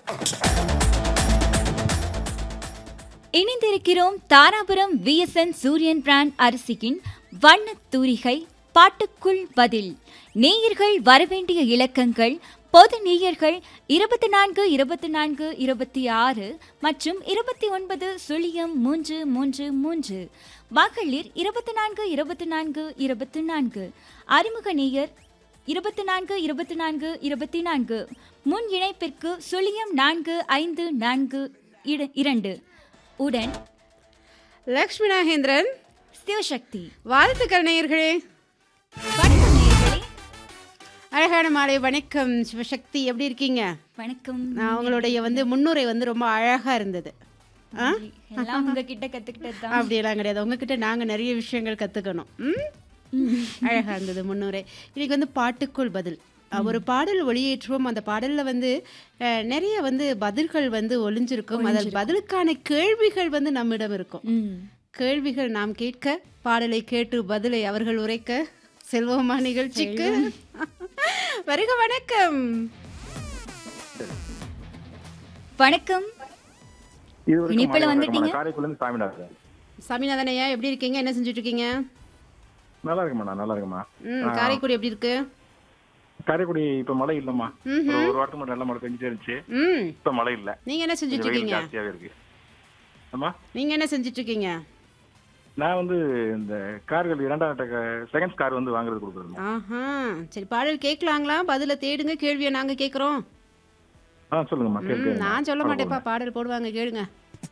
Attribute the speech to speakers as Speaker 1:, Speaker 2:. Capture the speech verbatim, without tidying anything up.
Speaker 1: இணைந்திருக்கிறோம் தாராபுரம் விஎஸ்என் சூரியன் பிராண்ட் அரிசியின் வண்ணத் தூரிகை பாட்டுக்குள் பதில். நேயர்கள் வரவேண்டிய இலக்கங்கள் பொது நேயர்கள் இருபத்தி நான்கு இருபத்தி நான்கு இருபத்தி ஆறு மற்றும் இருபத்தி ஒன்பது சுழியம் மூன்று மூன்று மூன்று. மகளிர் இருபத்தி நான்கு இருபத்தி நான்கு இருபத்தி நான்கு. அறிமுக நேயர் இருபத்தி நான்கு இருபத்தி நான்கு இருபத்தி நான்கு. முன் இணைப்பிற்கு சுழியம் நான்கு ஐந்து நான்கு இரண்டு. உடன்
Speaker 2: லக்ஷ்மி நாகேந்திரன்,
Speaker 1: சிவசக்தி.
Speaker 2: வாழ்த்துக்கள் நேயர்களே.
Speaker 1: வணக்கம் நேயர்களே.
Speaker 2: அழகான மாலை வணக்கம் சிவசக்தி, எப்படி இருக்கீங்க?
Speaker 1: வணக்கம்.
Speaker 2: நான் உங்களுடைய வந்து முன்னுரை வந்து ரொம்ப அழகா இருந்தது. ஆ
Speaker 1: எல்லாம் உங்ககிட்ட கத்துக்கிட்டது.
Speaker 2: அப்படியெல்லாம் கிடையாது, உங்ககிட்ட நாங்கள் நிறைய விஷயங்கள் கற்றுக்கணும். ம் அழகாக இருந்தது முன்னுரை. இன்னைக்கு வந்து பாட்டுக்குள் பதில். ஒரு பாடல் ஒளியேற்றுவோம். அந்த பாடலில் வந்து நிறைய வந்து பதில்கள் வந்து ஒளிஞ்சிருக்கும். அதில் பதிலுக்கான கேள்விகள் வந்து நம்மிடம் இருக்கும். கேள்விகள் நாம் கேட்க, பாடலை கேட்டு பதிலை அவர்கள் உரைக்க செல்வோமா நிகழ்ச்சிக்கு. வருக. வணக்கம்.
Speaker 1: வணக்கம். இனிப்பில் வந்துட்டீங்க.
Speaker 2: சாமிநாதன் ஐயா, எப்படி இருக்கீங்க? என்ன செஞ்சுட்டு இருக்கீங்க?
Speaker 3: நல்லா இருக்குமா? நல்லா இருக்குமா?
Speaker 2: ம் காரைக்குடி எப்படி இருக்கு?
Speaker 3: காரைக்குடி இப்ப மழை இல்லம்மா. ஒரு வாரத்துக்கு முன்னாடி நல்ல மழை பெஞ்சிட்டே இருந்துச்சு. இப்ப மழை இல்ல.
Speaker 2: நீங்க என்ன செஞ்சுட்டு இருக்கீங்க?
Speaker 3: ஜாஸ்தியாவே இருக்கு. அம்மா,
Speaker 2: நீங்க என்ன செஞ்சுட்டு இருக்கீங்க?
Speaker 3: நான் வந்து இந்த கார்கள் இரண்டாவது செகண்ட் கார் வந்து வாங்குறது கொடுக்குறேன்.
Speaker 2: ஆஹா, சரி, பாடல் கேட்கலாங்களா? பதில தேடுங்க, கேள்வியை நாங்க கேட்குறோம்.
Speaker 3: ஆ சொல்லுங்கம்மா. கேளுங்க.
Speaker 2: நான் சொல்ல மாட்டேப்பா, பாடல் போடுவாங்க, கேளுங்க.